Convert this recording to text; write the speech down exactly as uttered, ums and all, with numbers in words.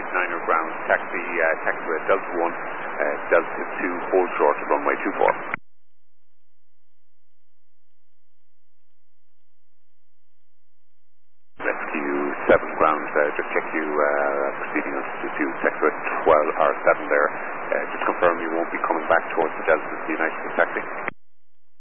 eight niner ground, taxi, uh, taxiway Delta one, uh, Delta two, hold short of runway two four. Rescue seven ground, uh, just check you uh, proceeding on to taxiway twelve or seven there. Uh, just confirm you won't be coming back towards the Delta, the United taxi.